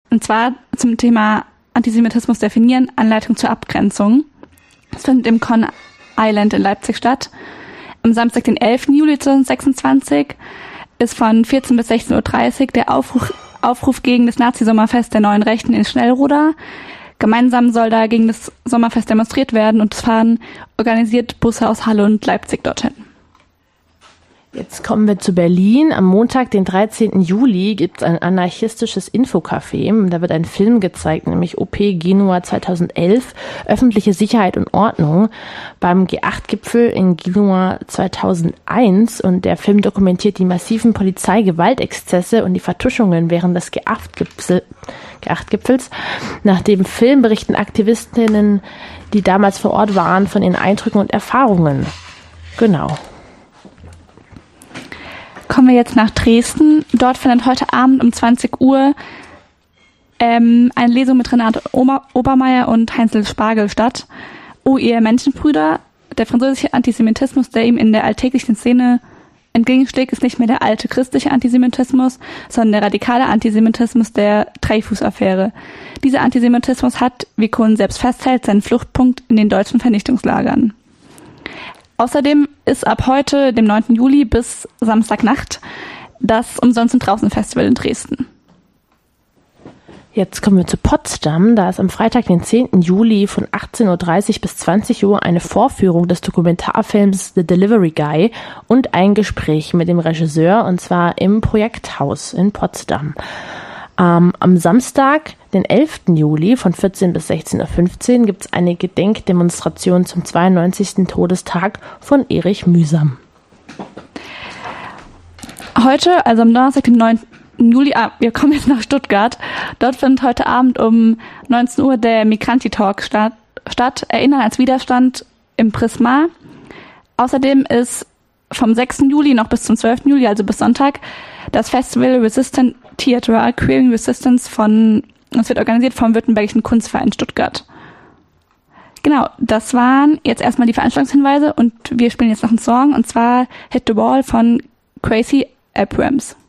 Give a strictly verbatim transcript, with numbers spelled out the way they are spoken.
Und zwar zum Thema Antisemitismus definieren, Anleitung zur Abgrenzung. Das findet im Con Island in Leipzig statt. Am Samstag, den elften Juli zweitausendsechsundzwanzig, ist von vierzehn bis sechzehn Uhr dreißig der Aufruf, Aufruf gegen das Nazi-Sommerfest der Neuen Rechten in Schnellruder. Gemeinsam soll da gegen das Sommerfest demonstriert werden und es fahren organisiert Busse aus Halle und Leipzig dorthin. Jetzt kommen wir zu Berlin. Am Montag, den dreizehnten Juli, gibt es ein anarchistisches Infocafé. Da wird ein Film gezeigt, nämlich O P Genua zweitausendelf, öffentliche Sicherheit und Ordnung, beim G acht Gipfel in Genua zweitausendeins. Und der Film dokumentiert die massiven Polizeigewaltexzesse und die Vertuschungen während des G acht Gipfels. Nach dem Film berichten Aktivistinnen, die damals vor Ort waren, von ihren Eindrücken und Erfahrungen. Genau. Kommen wir jetzt nach Dresden. Dort findet heute Abend um zwanzig Uhr ähm, eine Lesung mit Renate Ober- Obermeier und Heinzel Spargel statt. O, ihr Menschenbrüder, der französische Antisemitismus, der ihm in der alltäglichen Szene entgegenschlägt, ist nicht mehr der alte christliche Antisemitismus, sondern der radikale Antisemitismus der Dreyfus-Affäre. Dieser Antisemitismus hat, wie Kohn selbst festhält, seinen Fluchtpunkt in den deutschen Vernichtungslagern. Außerdem ist ab heute, dem neunten Juli, bis Samstagnacht das Umsonst- und Draußen-Festival in Dresden. Jetzt kommen wir zu Potsdam. Da ist am Freitag, den zehnten Juli von achtzehn Uhr dreißig bis zwanzig Uhr eine Vorführung des Dokumentarfilms The Delivery Guy und ein Gespräch mit dem Regisseur, und zwar im Projekthaus in Potsdam. Ähm, am Samstag, den elften Juli von vierzehn bis sechzehn Uhr fünfzehn gibt es eine Gedenkdemonstration zum zweiundneunzigsten Todestag von Erich Mühsam. Heute, also am Donnerstag, den neunten Juli, ah, wir kommen jetzt nach Stuttgart. Dort findet heute Abend um neunzehn Uhr der Migranti-Talk statt, statt. Erinnern als Widerstand im Prisma. Außerdem ist vom sechsten Juli noch bis zum zwölften Juli, also bis Sonntag, das Festival Resistant Theatre Queering Resistance von, das wird organisiert vom Württembergischen Kunstverein Stuttgart. Genau, das waren jetzt erstmal die Veranstaltungshinweise und wir spielen jetzt noch einen Song, und zwar Hit the Wall von Crazy Abrams.